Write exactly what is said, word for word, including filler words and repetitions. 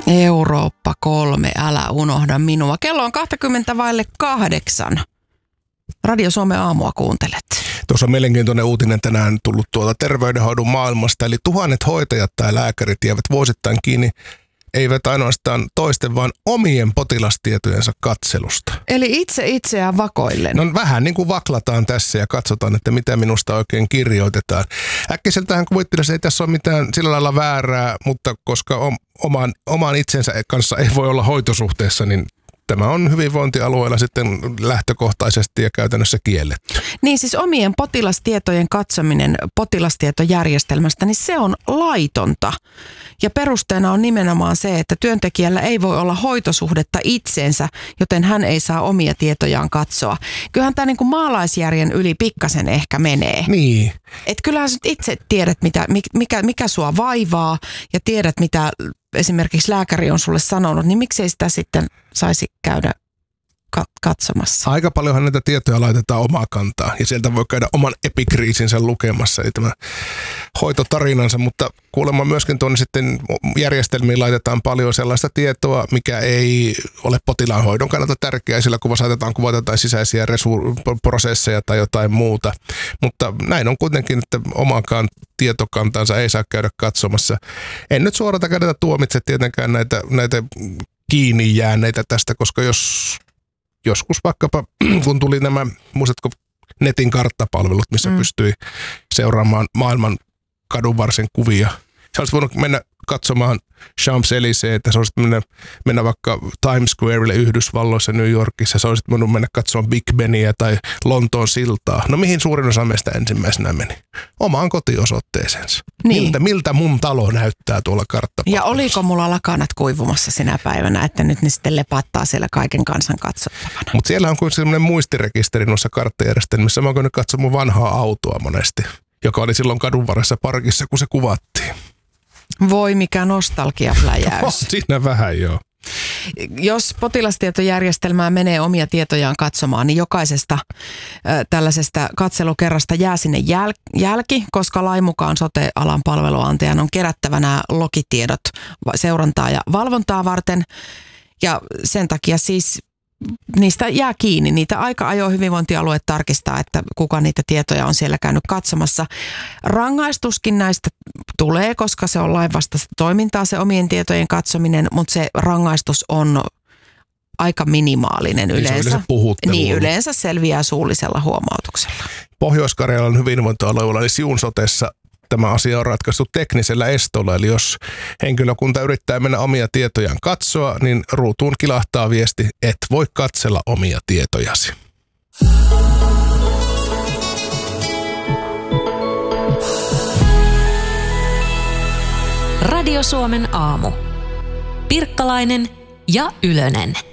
Eurooppa kolme, älä unohda minua. Kello on kaksikymmentä vaille kahdeksan. Radio Suomen aamua kuuntelet. Tuossa on mielenkiintoinen uutinen tänään tullut tuolta terveydenhoidon maailmasta. Eli tuhannet hoitajat tai lääkärit jäävät vuosittain kiinni eivät ainoastaan toisten, vaan omien potilastietojensa katselusta. Eli itse itseään vakoillen. No vähän niin kuin vaklataan tässä ja katsotaan, että mitä minusta oikein kirjoitetaan. Äkkiseltähän kuvittelisin, että ei tässä ole mitään sillä lailla väärää, mutta koska oman, oman itsensä kanssa ei voi olla hoitosuhteessa, niin tämä on hyvinvointialueella sitten lähtökohtaisesti ja käytännössä kielletty. Niin siis omien potilastietojen katsominen potilastietojärjestelmästä, niin se on laitonta. Ja perusteena on nimenomaan se, että työntekijällä ei voi olla hoitosuhdetta itseensä, joten hän ei saa omia tietojaan katsoa. Kyllähän tämä niin kuin maalaisjärjen yli pikkasen ehkä menee. Niin. Että kyllähän sä itse tiedät, mitä, mikä, mikä sua vaivaa ja tiedät, mitä esimerkiksi lääkäri on sulle sanonut, niin miksei sitä sitten saisi käydä katsomassa. Aika paljonhan näitä tietoja laitetaan omaa kantaa ja sieltä voi käydä oman epikriisinsä lukemassa, eli tämä hoitotarinansa, mutta kuulemma myöskin tuonne sitten järjestelmiin laitetaan paljon sellaista tietoa, mikä ei ole potilaan hoidon kannalta tärkeää, sillä kun saatetaan kuvata jotain sisäisiä resu- prosesseja tai jotain muuta, mutta näin on kuitenkin, että omakaan tietokantansa ei saa käydä katsomassa. En nyt suorata kädetä tuomitse tietenkään näitä, näitä kiinni jääneitä tästä, koska jos joskus vaikkapa, kun tuli nämä, muistatko, netin karttapalvelut, missä mm. pystyi seuraamaan maailman kadunvarsin kuvia. Sä olisit voinut mennä katsomaan Champs-Élysées, että sä olisit mennä, mennä vaikka Times Squarelle Yhdysvalloissa, New Yorkissa, sä olisit voinut mennä katsomaan Big Benia tai Lontoon siltaa. No mihin suurin osa meistä ensimmäisenä meni? Omaan kotiosoitteeseensa. Niin. Miltä, miltä mun talo näyttää tuolla karttapalvelussa? Ja oliko mulla lakanat kuivumassa sinä päivänä, että nyt ne sitten lepattaa siellä kaiken kansan katsottavana? Mutta siellä on kuin sellainen muistirekisteri noissa karttajärjestelmissä. Mä oon käynyt katsoa mun vanhaa autoa monesti, joka oli silloin kadun varressa parkissa, kun se kuvattiin. Voi mikä nostalgiapläjäys. Oh, siinä vähän joo. Jos potilastietojärjestelmää menee omia tietojaan katsomaan, niin jokaisesta äh, tällaisesta katselukerrasta jää sinne jäl- jälki, koska lain mukaan sote-alan palveluantajan on kerättävä nämä logitiedot seurantaa ja valvontaa varten. Ja sen takia siis niistä jää kiinni. Niitä aika ajoin hyvinvointialue tarkistaa, että kuka niitä tietoja on siellä käynyt katsomassa. Rangaistuskin näistä tulee, koska se on lainvastaista toimintaa, se omien tietojen katsominen, mutta se rangaistus on aika minimaalinen yleensä. Niin, yleensä niin yleensä selviää suullisella huomautuksella. Pohjois-Karjalan hyvinvointialueella eli Siun sotessa tämä asia on ratkaistu teknisellä estolla, eli jos henkilökunta yrittää mennä omia tietojaan katsoa, niin ruutuun kilahtaa viesti, et voi katsella omia tietojasi. Radio Suomen aamu. Pirkkalainen ja Ylönen.